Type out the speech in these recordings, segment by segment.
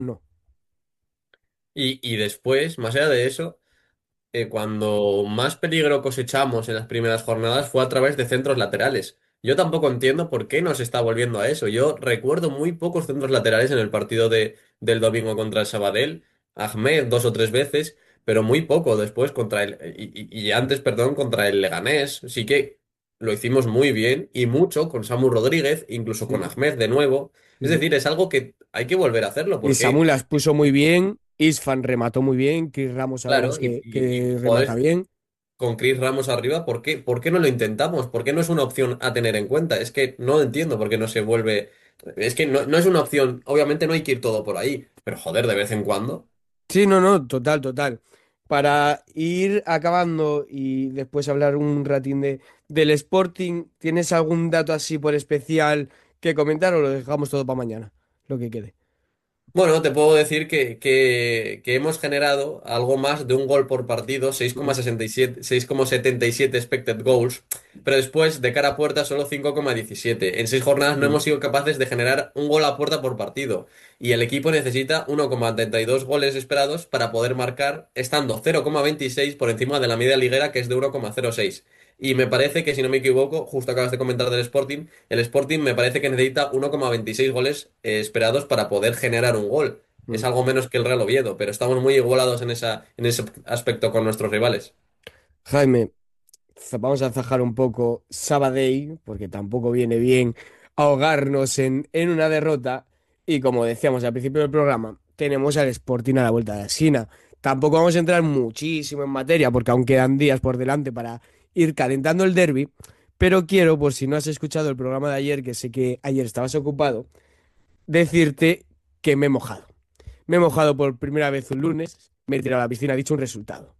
No. Y después, más allá de eso, cuando más peligro cosechamos en las primeras jornadas fue a través de centros laterales. Yo tampoco entiendo por qué nos está volviendo a eso. Yo recuerdo muy pocos centros laterales en el partido del domingo contra el Sabadell. Ahmed dos o tres veces, pero muy poco después contra y antes, perdón, contra el Leganés. Sí que lo hicimos muy bien y mucho con Samu Rodríguez, incluso con Sí, Ahmed de nuevo. sí, Es sí. decir, es algo que hay que volver a hacerlo Y Samu porque, las puso muy bien, Isfan remató muy bien, Chris Ramos ahora claro, ves que remata jugadores bien. con Chris Ramos arriba, ¿por qué no lo intentamos? ¿Por qué no es una opción a tener en cuenta? Es que no entiendo por qué no se vuelve. Es que no es una opción. Obviamente no hay que ir todo por ahí, pero joder, de vez en cuando. Sí, no, no, total, total. Para ir acabando y después hablar un ratín del Sporting, ¿tienes algún dato así por especial que comentar o lo dejamos todo para mañana? Lo que quede. Bueno, te puedo decir que hemos generado algo más de un gol por partido, Mm, 6,67, 6,77 expected goals, pero después de cara a puerta solo 5,17. En 6 jornadas no mm. hemos sido capaces de generar un gol a puerta por partido y el equipo necesita 1,32 goles esperados para poder marcar, estando 0,26 por encima de la media liguera que es de 1,06. Y me parece que, si no me equivoco, justo acabas de comentar del Sporting, el Sporting me parece que necesita 1,26 goles esperados para poder generar un gol. Es Mm. algo menos que el Real Oviedo, pero estamos muy igualados en ese aspecto con nuestros rivales. Jaime, vamos a zajar un poco Sabadell, porque tampoco viene bien ahogarnos en una derrota. Y como decíamos al principio del programa, tenemos al Sporting a la vuelta de la esquina. Tampoco vamos a entrar muchísimo en materia, porque aún quedan días por delante para ir calentando el derbi. Pero quiero, por si no has escuchado el programa de ayer, que sé que ayer estabas ocupado, decirte que me he mojado. Me he mojado por primera vez un lunes, me he tirado a la piscina, he dicho un resultado.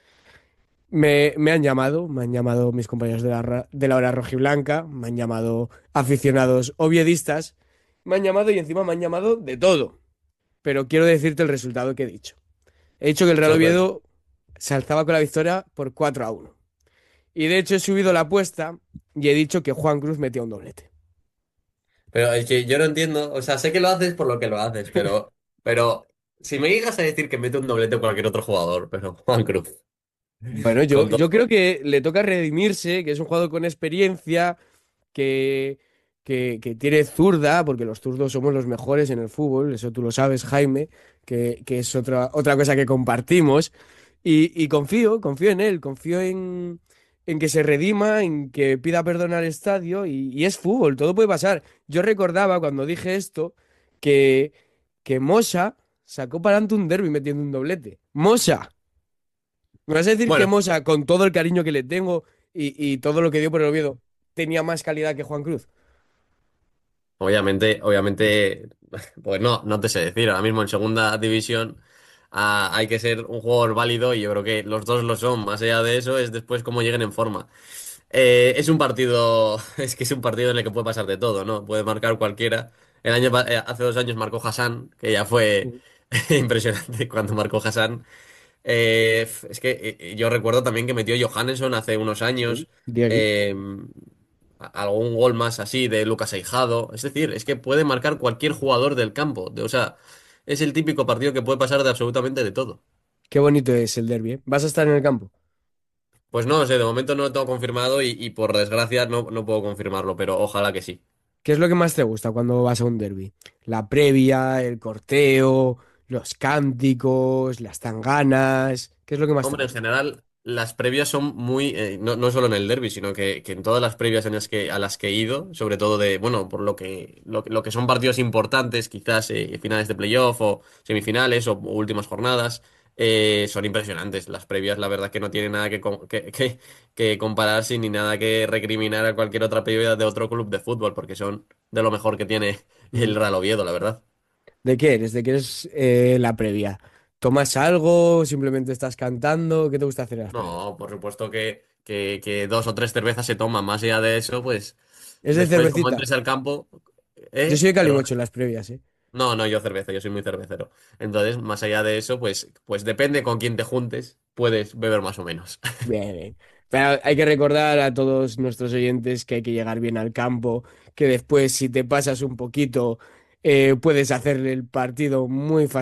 Me han llamado mis compañeros de la hora rojiblanca, me han llamado aficionados oviedistas, me han llamado y encima me han llamado de todo. Pero quiero decirte el resultado que he dicho. He dicho que el Real Sorprende. Oviedo se alzaba con la victoria por 4-1. Y de hecho he subido la apuesta y he dicho que Juan Cruz metía un doblete. Pero es que yo no entiendo, o sea, sé que lo haces por lo que lo haces, pero si me llegas a decir que mete un doblete cualquier otro jugador, pero Juan Cruz, Bueno, yo, con yo creo todo. que le toca redimirse, que es un jugador con experiencia, que, que tiene zurda, porque los zurdos somos los mejores en el fútbol, eso tú lo sabes, Jaime, que es otra cosa que compartimos. Y confío en él, confío en que se redima, en que pida perdón al estadio, y es fútbol, todo puede pasar. Yo recordaba cuando dije esto que, que Mosa sacó para adelante un derbi metiendo un doblete. ¡Mosa! ¿Me vas a decir que Bueno, Mosa, con todo el cariño que le tengo y todo lo que dio por el Oviedo, tenía más calidad que Juan Cruz? obviamente, pues no te sé decir. Ahora mismo en segunda división hay que ser un jugador válido y yo creo que los dos lo son. Más allá de eso es después cómo lleguen en forma. Es un partido, es que es un partido en el que puede pasar de todo, ¿no? Puede marcar cualquiera. Hace 2 años marcó Hassan, que ya fue impresionante cuando marcó Hassan. Es que yo recuerdo también que metió Johannesson hace unos Sí. años. Diegui. eh, Algún gol más así de Lucas Aijado. Es decir, es que puede marcar cualquier jugador del campo. O sea, es el típico partido que puede pasar de absolutamente de todo. Qué bonito es el derbi, ¿eh? ¿Vas a estar en el campo? Pues no lo sé, de momento no lo tengo confirmado y por desgracia no puedo confirmarlo, pero ojalá que sí. ¿Qué es lo que más te gusta cuando vas a un derbi? La previa, el corteo, los cánticos, las tanganas. ¿Qué es lo que más te Hombre, en gusta? general, las previas son muy, no solo en el derby, sino que en todas las previas a las que he ido, sobre todo bueno, por lo que son partidos importantes, quizás finales de playoff o semifinales o últimas jornadas, son impresionantes. Las previas, la verdad, que no tienen nada que compararse ni nada que recriminar a cualquier otra previa de otro club de fútbol, porque son de lo mejor que tiene el Ujú. Real Oviedo, la verdad. ¿De qué eres? ¿De qué eres la previa? ¿Tomas algo? ¿Simplemente estás cantando? ¿Qué te gusta hacer en las previas? No, por supuesto que dos o tres cervezas se toman. Más allá de eso, pues ¿Es de después, como cervecita? entres al campo, Yo soy de Perdón. calimocho en las previas, ¿eh? No, no, yo cerveza, yo soy muy cervecero. Entonces, más allá de eso, pues depende con quién te juntes, puedes beber más o menos. Bien, bien. Pero hay que recordar a todos nuestros oyentes que hay que llegar bien al campo, que después si te pasas un poquito puedes hacerle el partido muy fácil